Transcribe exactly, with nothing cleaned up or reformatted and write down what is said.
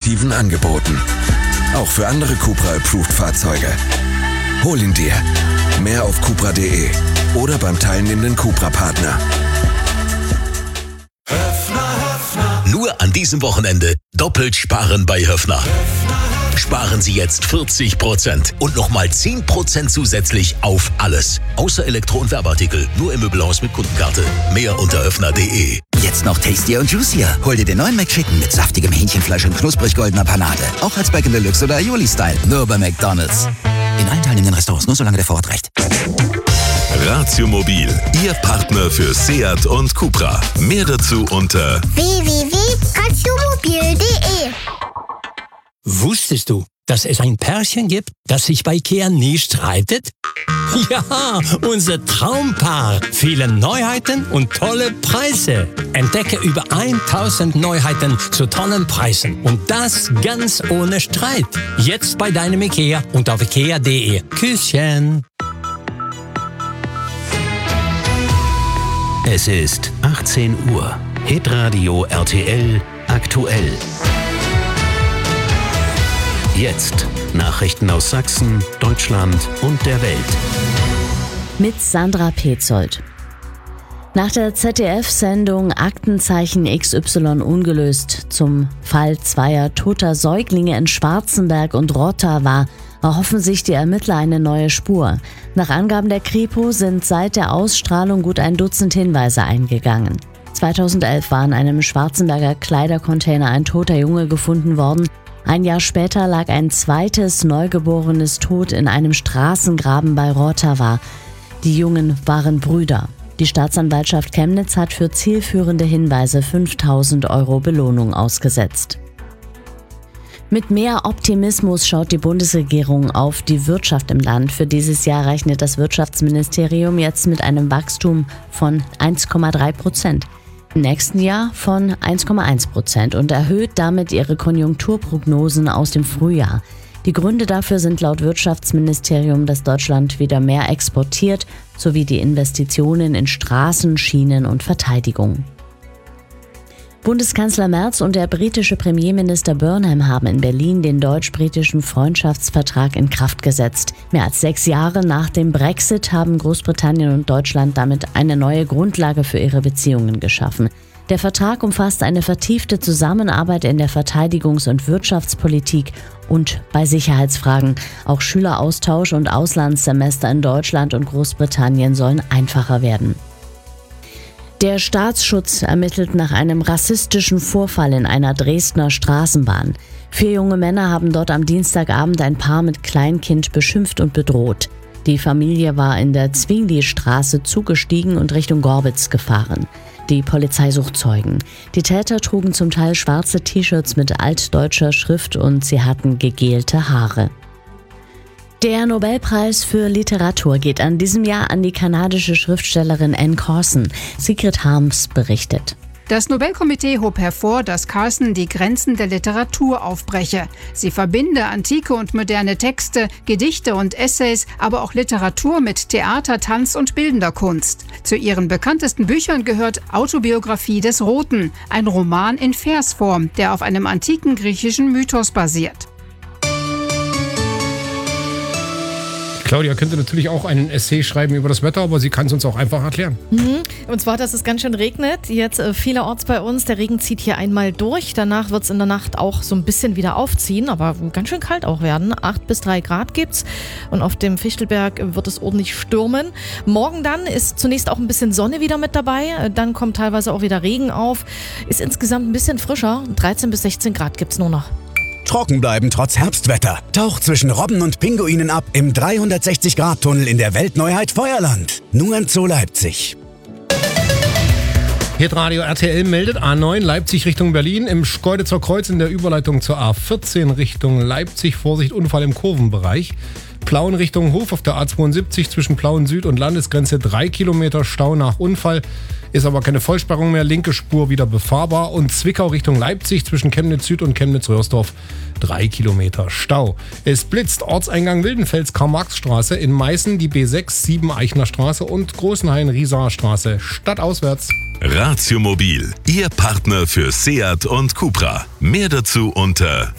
attraktiven Angeboten. Auch für andere Cupra-Approved-Fahrzeuge. Hol ihn dir. Mehr auf cupra punkt de oder beim teilnehmenden Cupra-Partner. Nur an diesem Wochenende doppelt sparen bei Höffner. Sparen Sie jetzt vierzig Prozent und nochmal zehn Prozent zusätzlich auf alles. Außer Elektro- und Werbeartikel. Nur im Möbelhaus mit Kundenkarte. Mehr unter höffner punkt de. Jetzt noch tastier und juicier. Hol dir den neuen McChicken mit saftigem Hähnchenfleisch und knusprig goldener Panade. Auch als Bacon Deluxe oder Aioli-Style. Nur bei McDonald's. In allen teilnehmenden Restaurants, nur solange der Vorrat reicht. Ratio Mobil, Ihr Partner für Seat und Cupra. Mehr dazu unter w w w punkt ratiomobil punkt de. Wusstest du, dass es ein Pärchen gibt, das sich bei IKEA nie streitet? Ja, unser Traumpaar. Viele Neuheiten und tolle Preise. Entdecke über tausend Neuheiten zu tollen Preisen. Und das ganz ohne Streit. Jetzt bei deinem IKEA und auf ikea punkt de. Küsschen. Es ist achtzehn Uhr. Hitradio R T L aktuell. Jetzt Nachrichten aus Sachsen, Deutschland und der Welt. Mit Sandra Petzold. Nach der Z D F-Sendung Aktenzeichen X Y ungelöst zum Fall zweier toter Säuglinge in Schwarzenberg und Rotterdam erhoffen sich die Ermittler eine neue Spur. Nach Angaben der Kripo sind seit der Ausstrahlung gut ein Dutzend Hinweise eingegangen. zweitausendelf war in einem Schwarzenberger Kleidercontainer ein toter Junge gefunden worden. Ein Jahr später lag ein zweites Neugeborenes tot in einem Straßengraben bei Rotterdam. Die Jungen waren Brüder. Die Staatsanwaltschaft Chemnitz hat für zielführende Hinweise fünftausend Euro Belohnung ausgesetzt. Mit mehr Optimismus schaut die Bundesregierung auf die Wirtschaft im Land. Für dieses Jahr rechnet das Wirtschaftsministerium jetzt mit einem Wachstum von eins Komma drei Prozent. Im nächsten Jahr von eins Komma eins Prozent und erhöht damit ihre Konjunkturprognosen aus dem Frühjahr. Die Gründe dafür sind laut Wirtschaftsministerium, dass Deutschland wieder mehr exportiert, sowie die Investitionen in Straßen, Schienen und Verteidigung. Bundeskanzler Merz und der britische Premierminister Burnham haben in Berlin den deutsch-britischen Freundschaftsvertrag in Kraft gesetzt. Mehr als sechs Jahre nach dem Brexit haben Großbritannien und Deutschland damit eine neue Grundlage für ihre Beziehungen geschaffen. Der Vertrag umfasst eine vertiefte Zusammenarbeit in der Verteidigungs- und Wirtschaftspolitik und bei Sicherheitsfragen. Auch Schüleraustausch und Auslandssemester in Deutschland und Großbritannien sollen einfacher werden. Der Staatsschutz ermittelt nach einem rassistischen Vorfall in einer Dresdner Straßenbahn. Vier junge Männer haben dort am Dienstagabend ein Paar mit Kleinkind beschimpft und bedroht. Die Familie war in der Zwingli-Straße zugestiegen und Richtung Gorbitz gefahren. Die Polizei sucht Zeugen. Die Täter trugen zum Teil schwarze T-Shirts mit altdeutscher Schrift und sie hatten gegelte Haare. Der Nobelpreis für Literatur geht an diesem Jahr an die kanadische Schriftstellerin Anne Carson. Sigrid Harms berichtet. Das Nobelkomitee hob hervor, dass Carson die Grenzen der Literatur aufbreche. Sie verbinde antike und moderne Texte, Gedichte und Essays, aber auch Literatur mit Theater, Tanz und bildender Kunst. Zu ihren bekanntesten Büchern gehört Autobiografie des Roten, ein Roman in Versform, der auf einem antiken griechischen Mythos basiert. Claudia könnte natürlich auch einen Essay schreiben über das Wetter, aber sie kann es uns auch einfach erklären. Mhm. Und zwar, dass es ganz schön regnet. Jetzt äh, vielerorts bei uns. Der Regen zieht hier einmal durch. Danach wird es in der Nacht auch so ein bisschen wieder aufziehen, aber ganz schön kalt auch werden. acht bis drei Grad gibt's. Und auf dem Fichtelberg wird es ordentlich stürmen. Morgen dann ist zunächst auch ein bisschen Sonne wieder mit dabei. Dann kommt teilweise auch wieder Regen auf. Ist insgesamt ein bisschen frischer. dreizehn bis sechzehn Grad gibt's nur noch. Trocken bleiben trotz Herbstwetter. Taucht zwischen Robben und Pinguinen ab im dreihundertsechzig Grad Tunnel in der Weltneuheit Feuerland. Nur im Zoo Leipzig. Hitradio R T L meldet A neun Leipzig Richtung Berlin. Im Schkeuditzer Kreuz in der Überleitung zur A vierzehn Richtung Leipzig. Vorsicht, Unfall im Kurvenbereich. Plauen Richtung Hof auf der A zweiundsiebzig zwischen Plauen Süd und Landesgrenze drei Kilometer Stau nach Unfall. Ist aber keine Vollsperrung mehr, linke Spur wieder befahrbar. Und Zwickau Richtung Leipzig zwischen Chemnitz Süd und Chemnitz-Röhrsdorf drei Kilometer Stau. Es blitzt Ortseingang Wildenfels Karl-Marx-Straße, in Meißen die B sechs sieben Eichner Straße und Großenhain-Riesaer Straße stadtauswärts. Ratio Mobil, Ihr Partner für Seat und Cupra. Mehr dazu unter